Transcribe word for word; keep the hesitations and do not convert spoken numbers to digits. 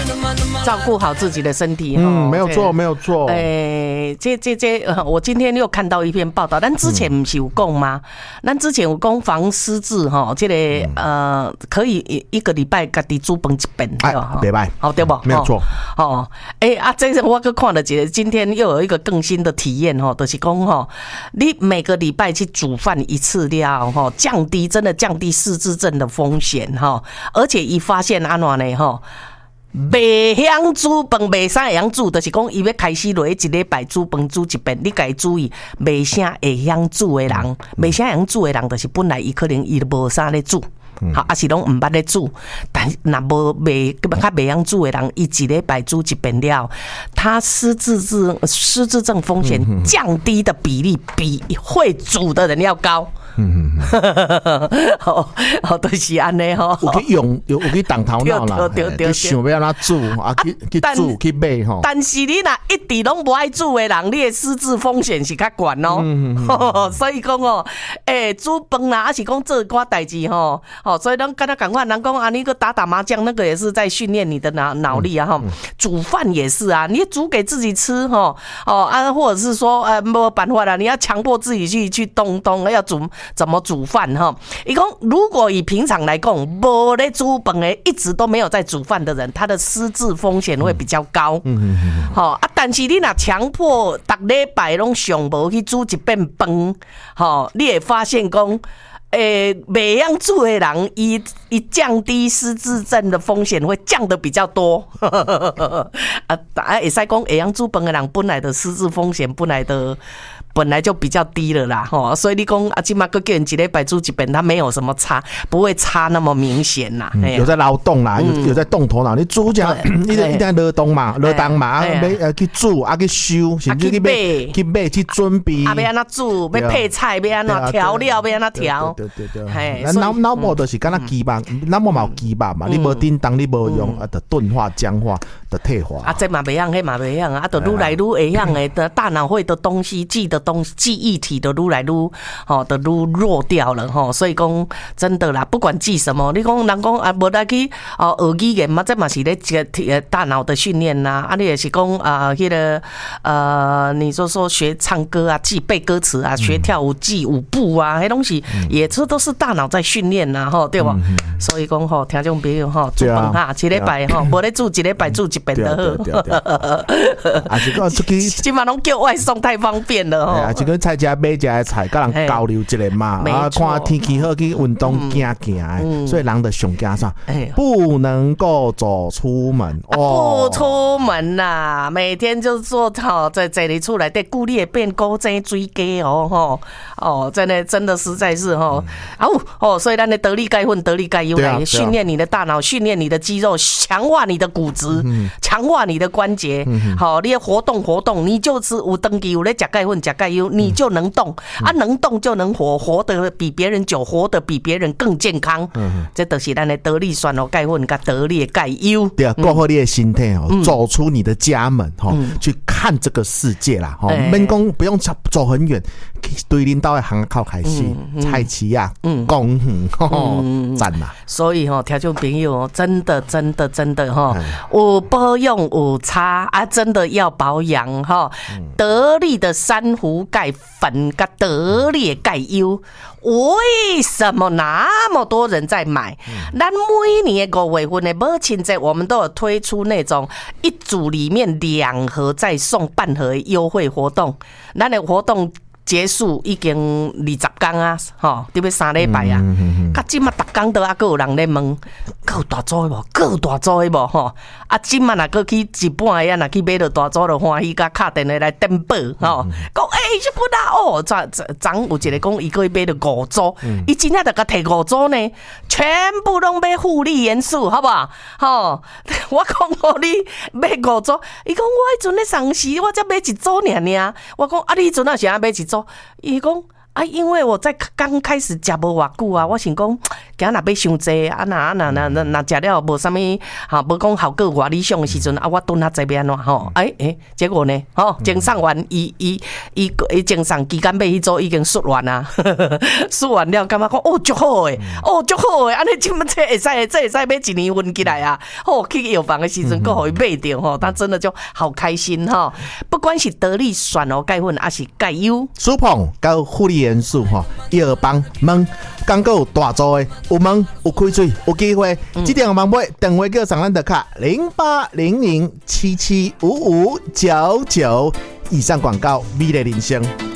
照顾好自己的身体。 嗯，没有错，没有错。 哎、欸，这这这、呃，我今天又看到一篇报道，咱之前不是有讲吗？咱、嗯、之前有讲防失智哈，这个、嗯、呃，可以一个礼拜家己煮饭一遍， 哎，袂歹， 好对不？ 没有错。 哦，哎、欸、啊，这个我去看了一个，今天又有一个更新的体验哈，就是讲哈，你每个礼拜去煮饭一次了哈，降低真的降低失智症的风险哈，而且一发现安怎呢哈？袂晓煮饭，袂啥会晓煮，就是讲伊要开始落一礼拜煮饭煮一遍，你家注意，袂啥会晓煮的人，袂啥会晓煮的人，就是本来伊可能伊无啥咧煮。好，啊是拢毋捌咧煮，但若无袂较袂晓煮的人，伊一礼拜煮一遍了，他失智症失智症风险降低的比例比会煮的人要高。嗯嗯，好，好，就是安尼吼。 有去用，有有去动头脑啦，去想要安怎煮，啊去去煮去买吼。 但是你若一直拢无爱煮的人，你的失智风险是较悬哦。嗯嗯所以讲哦，诶、欸，煮饭啦，还是讲做寡代志吼，哦，所以咱跟他赶快，人讲啊，你个打打麻将，那个也是在训练你的脑脑力啊哈。嗯嗯、煮饭也是啊，你煮给自己吃哈，哦啊，或者是说，呃，没办法啦，你要强迫自己去去动动，要煮。怎么煮饭哈？伊讲，如果以平常来讲，无咧煮饭的，一直都没有在煮饭的人，他的失智风险会比较高。嗯嗯嗯。好啊，但是你若强迫逐礼拜拢上无去煮一遍饭，好，你会发现讲，诶，袂晓煮的人，伊伊降低失智症的风险会降得比较多。啊，啊，会使讲会晓煮饭的人，本来的失智风险本来的。本来就比较低了啦，吼，所以你讲啊，今嘛个叫人一礼拜煮一遍，它没有什么差，不会差那么明显啦、 嗯。有在劳动啦，有有在动头脑。你煮只，你得一定劳动嘛，劳动嘛，啊，要去煮，啊去收，甚至去买，去买去准备。 啊，要安怎煮，要配菜，要安怎调料，要安怎调。 对对对。嘿，咱脑脑部就是敢若鸡肉，脑部嘛有鸡肉嘛，你无叮当，你无用，啊，就钝化、僵化、的退化。 啊，这嘛袂样，迄嘛袂样啊，啊，就愈来愈会样诶，的大脑会的东西记的。东记忆体都愈来愈吼，都愈弱掉了吼，所以讲真的啦，不管记什么，你讲人讲啊，无来去哦学语言嘛，这嘛是咧个大脑的训练呐，啊，你也是讲啊，迄个呃，你说说学唱歌啊，记背歌词啊，学跳舞记舞步啊，迄东西也这都是大脑在训练呐，吼，对不？所以讲吼，听众朋友吼，煮饭哈，一礼拜吼，无咧煮一礼拜煮一遍就好。 啊，是讲出去， 今嘛拢叫外送太方便了吼。 啊，就跟菜家买一个菜，跟人交流一下嘛。啊，看天气好去运动行行的，嗯、所以人的上惊啥？不能够走出门哦，不出门啦，每天就做好在这里出来，对，顾虑变高增追鸡哦吼哦，真的真的实在是吼哦哦，所以咱的得力钙混得力钙优来训练你的大脑，训练你的肌肉，强化你的骨质，强、嗯、化你的关节。好、嗯，你活动活动，你就是有登记有咧食钙混食钙优，你就能动、嗯、啊，能动就能活，活得比别人久，活得比别人更健康。嗯，这都是咱的得力酸哦，钙混跟得力钙优。 对啊，过好你的心态哦，嗯、走出你的家门哈、嗯，去看这个世界啦。哈、欸，免讲不用走很远，对领导的行靠开始，菜市啊，嗯，公园，吼，赞啦。 所以吼，听众朋友，真的真的真的哈，有保养有差啊，真的要保养哈。得力的珊瑚钙粉跟得力的钙优，为什么那么多人在买？咱每年的五月份的母亲节，我们都有推出那种一组里面两盒再送半盒的优惠活动。咱的活动结束已经二十天啊，吼，特别三礼拜啊，甲今嘛逐天都还阁有人咧问，阁有大组的无？阁有大组的无？吼，啊，今嘛若阁去一半呀，若去买到大组就欢喜，甲敲电话来登报，吼，讲诶，这本啊，哦，昨昨有一个讲伊可以买到五组，伊真正就甲摕五组呢，全部拢买护理元素，好不好？吼，我讲互你买五组，伊讲我迄阵咧上市，我才买一组尔尔，我讲啊，你迄阵啊是安买一组？伊讲啊，因为我在刚开始食无偌久啊，我想讲，今若要伤济啊，那那那那那食了无啥物哈，无讲效果偌理想的时阵啊，我蹲下这边咯吼，哎哎，结果呢，吼，精上完伊伊伊伊精上期间买迄组已经输完啊，输完了，感觉讲哦，足好诶，哦，足好诶，安尼即么这会使，这会使买一年份起来啊，哦，去药房的时阵，佫互伊买着吼，他真的就好开心哈，不管是得力选哦钙粉，还是钙优， 舒碰跟护理元素哈，药房问，刚够大做的，有问有开水有机会，这点网买电话叫上咱的卡零八零零七七五五九九，以上广告美丽人生。